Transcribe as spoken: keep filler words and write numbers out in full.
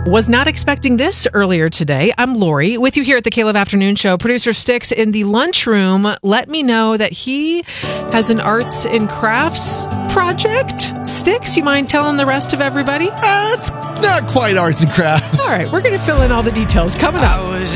Was not expecting this earlier today. I'm Lori with you here at the Caleb Afternoon Show. Producer Sticks in the lunchroom let me know that he has an arts and crafts project. Sticks, you mind telling the rest of everybody? Uh, it's not quite arts and crafts. All right, we're going to fill in all the details coming up.